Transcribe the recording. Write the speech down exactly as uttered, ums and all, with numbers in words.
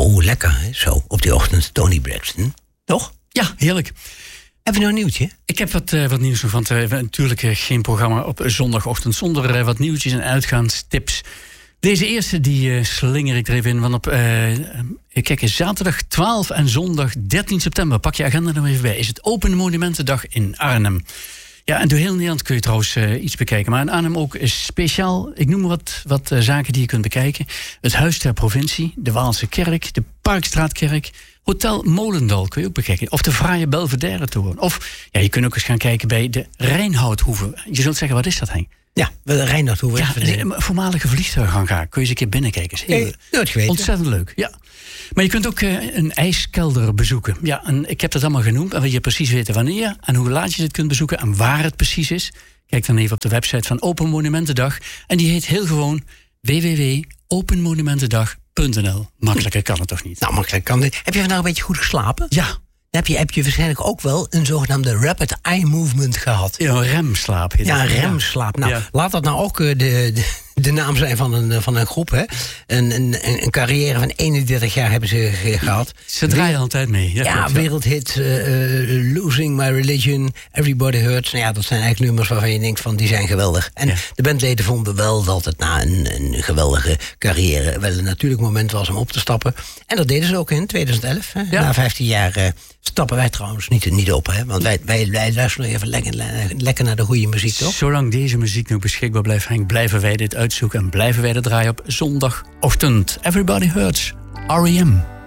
Oh, lekker, hè? Zo, op die ochtend Tony Braxton. Toch? Ja, heerlijk. Heb je nou een nieuwtje? Ik heb wat, uh, wat nieuws nog, want uh, we hebben natuurlijk uh, geen programma op zondagochtend zonder uh, wat nieuwtjes en uitgaanstips. Deze eerste die uh, slinger ik er even in, want op uh, kijk, zaterdag twaalf en zondag dertien september, pak je agenda er even bij, is het Open Monumentendag in Arnhem. Ja, en door heel Nederland kun je trouwens uh, iets bekijken. Maar in Arnhem ook is speciaal, ik noem maar wat, wat uh, zaken die je kunt bekijken. Het Huis ter Provincie, de Waalse Kerk, de Parkstraatkerk, Hotel Molendal kun je ook bekijken. Of de fraaie Belvedere Toren. Of ja, je kunt ook eens gaan kijken bij de Rijnhouthoeve. Je zult zeggen, wat is dat, Henk? Ja, de Rijnhouthoeve. Ja, een voormalige vliegtuighangar. Kun je eens een keer binnenkijken. Is heel hey, nooit geweten. Ontzettend leuk, ja. Maar je kunt ook uh, een ijskelder bezoeken. Ja, en ik heb dat allemaal genoemd. En wil je precies weten wanneer en hoe laat je dit kunt bezoeken en waar het precies is, kijk dan even op de website van Open Monumentendag. En die heet heel gewoon w w w punt open monumentendag punt n l. Makkelijker kan het toch niet? Nou, makkelijker kan dit. Heb je vandaag een beetje goed geslapen? Ja. Dan heb je, heb je waarschijnlijk ook wel een zogenaamde rapid eye movement gehad. Ja, een remslaap. Heet ja, een dat. remslaap. Nou, ja. Laat dat nou ook uh, de, de, de naam zijn van een, van een groep. Hè? Een, een, een carrière van eenendertig jaar hebben ze gehad. Ze draaien altijd mee. Ja, ja, klopt, wereldhit, uh, uh, Losing My Religion, Everybody Hurts. Nou ja, dat zijn eigenlijk nummers waarvan je denkt van die zijn geweldig. En ja. de bandleden vonden wel dat het na een, een geweldige carrière wel een natuurlijk moment was om op te stappen. En dat deden ze ook in twintig elf. Hè? Ja. Na vijftien jaar uh, stappen wij trouwens niet, niet op. Hè? Want wij, wij, wij luisteren even lekker, lekker naar de goede muziek, toch? Zolang deze muziek nog beschikbaar blijft, Henk, blijven wij dit uitzoeken en blijven wij het draaien op zondagochtend. Everybody Hurts, R E M.